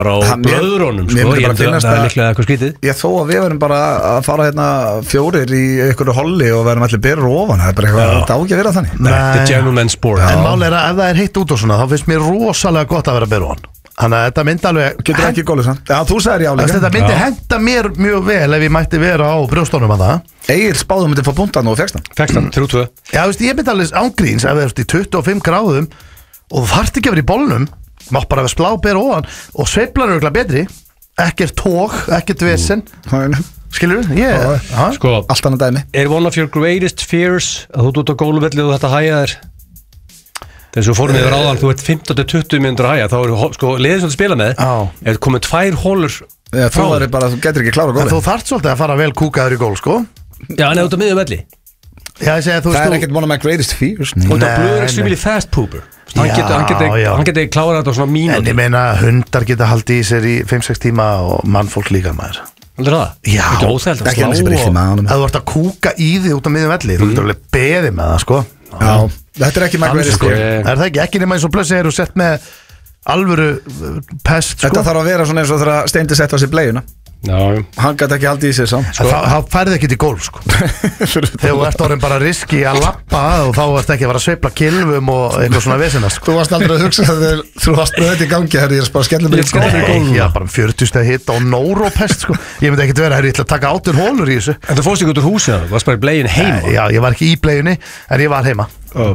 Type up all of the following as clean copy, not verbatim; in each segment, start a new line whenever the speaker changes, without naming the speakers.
Bara á blöðurónum, sko, ég held að það líklega eitthvað skrítið.
Ég þó að við verum bara að fara hérna 4 í einhverju holli og verum allir berur ofan, það bara eitthvað, það á ekki að vera þannig.
The gentleman's sport.
En mál ef það heitt út og svona, þá finnst mér rosalega gott að vera berur ofan. Þannig að þetta myndi alveg
getur ekki gólið samt. Já, þú sagðir jáleika.
Þetta myndi henta mér mjög vel ef ég mætti vera á brjóstónum að það.
Egil spáðum myndi fá puntan og fékkst hann.
Fékkst hann, 3-2.
Já, veist, ég myndi alveg ángríns ef það er í 25 gráðum og þú þarft ekki að vera í bollnum, mátt bara vera spláber ofan og sveiflar eru eitthvað betri, ekkert tók, ekkert vesen. Skilur þú?
Sko,
allt annað dæmi.
One of your greatest fears að þú út á gólfvelli og þetta hæja þér? Þegar þú fórum yfir áðan, þú ert 15-20 mínútur að hæja, þá eru sko liðið sem þú spila með, ef þú komið 2 hólur
frá þér bara, þú getur ekki klára gólfið.
Þú þarft svolítið að fara vel kúkaður í gól, sko.
Já, en ef þú ert á miðjum velli.
Já, ég segi að þú
það ekkert one of my greatest fears.
Og það blöður extremely fast pooper. Hann geti klárað þetta á svona mínútur.
En ég meina, hundar geta haldið í sér í 5-6 tíma og mannfólk líka maður.
Heldur það?
Já,
ekki hann sem er ekki með
ef þú ert að kúka í því út á miðjum velli, þú getur alveg beðið með það, sko.
Já, þetta er ekki my greatest fear.
Er það ekki nema eins og blössi eru sett með alvöru pest, sko?
Þetta þarf að vera svona eins og þegar Steindi sett á sig bleiuna.
Já.
Hann gæti ekki haldið í sig samt.
Það færði ekki til gólf, sko. Þegar þú ert orðin bara riski að lappa og þá ert ekki að vera að sveifla kilvum og eitthvað svona vesinast, sko.
Þú varst aldrei að hugsa þegar þú varst með þetta í gangi, herri, ég er bara að skella mig í
gólf. Já, bara 40 steg hitta og nórópest, sko. Ég myndi ekkert vera, herri, ég ætla að taka 18 hólur í þessu.
En þú fórst ekki út úr húsið, þú varst bara í bleiun heima.
Já, ég var ekki í bleiunni, en ég var heima.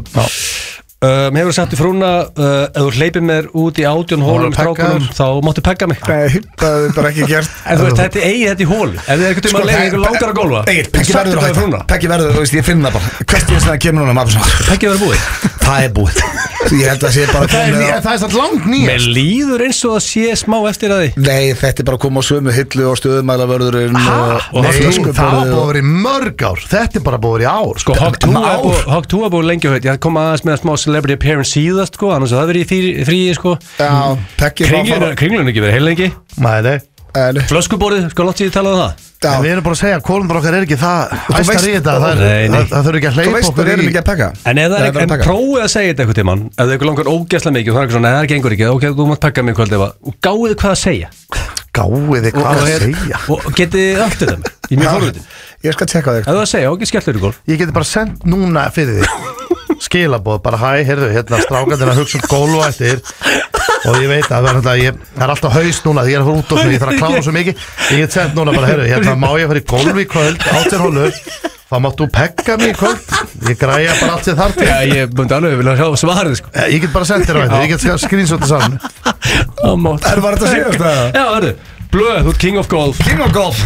Hefur sagt í frúna ef þú hleypir mér út í 18 hólum strákunum, þá máttu pegga mig.
Nei, það er bara ekki gert.
En þú veist, þetta eigi þetta í hólu. Ef þið er eitthvað að leiða einhver langar að gólfa.
Peggi verður, þú veist, ég finn það bara. Hvert ég sem það kemur núna, maður svona.
Peggi verður búið.
Það er búið. Ég held að sé bara
það er satt langt nýjast.
Mér líður eins og að sé smá eftir að því.
Nei, þetta er bara að koma á sömu hillu og stöðumælavörðurinn
og það var búið að vera í mörg ár. Þetta er bara búið að vera í ár.
Sko, Hawk 2 búið lengi að ég kom aðeins með smá celebrity appearance síðast, sko, annars það verið í fríi, sko.
Já, Peggi
Kringlun ekki verið heilengi.
Nei.
Flöskuborðið, sko, látt ég tala um það.
Við erum bara að segja að kólundur okkar er ekki það æstar í þetta, það þurfi ekki að hleypa okkur
í.
En prófið að segja þetta eitthvað til mann, ef það eitthvað langar ógeðslega mikið og það er eitthvað svona, það gengur ekki, ok, þú mátt pekka mig kvöld og gáðið hvað að segja.
Gáðið hvað að segja?
Og getið öllið þeim, í mjög forvitin.
Ég skal tjekka það.
Ef það að segja, ok, skellur í gól.
Ég geti bara sendt núna fyrir þig skilaboð, bara hæ, heyrðu, hérna strákarnir að hugsa gólf og eftir og ég veit að það er alltaf haust núna því ég er að fara út og ég þarf að klára svo mikið ég get sendt núna bara, heyrðu, hérna má ég fara í gólf í kvöld, 18 hólur þá máttu pekka mig í kvöld ég græja bara allt sem þarf til.
Já, ég myndi alveg vilja sjá svarið, sko.
Ég get bara sendt þér á þetta, ég get screenshotið saman.
Er bara þetta síðast það?
Já, hörru, Blöð, þú ert king of golf.
King of golf.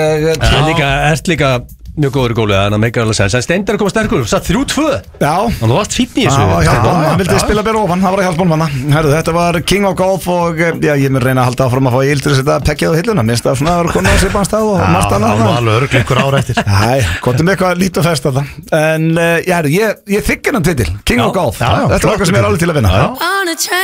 Ert líka mjög góður í gólfið, þannig að meika alveg sens. En Steindar er komað sterkur, satt 3-2.
Já.
Og þú varst fínn í þessu.
Já, hann vildi spila bera ofan, hann var að hjálpa honum. Herru, þetta var King of Golf og ég mun reyna að halda áfram að fá Egil til að setja Peggið á hilluna. Minnst það svona að vera konar á svipaðan stað og margt annað.
Já, alveg örglega ykkur ára eftir.
Æ, komtum eitthvað lít og fest þetta. En ég þykir hann titil, King of Golf. Þetta var eitthvað sem ég er alveg til að vinna.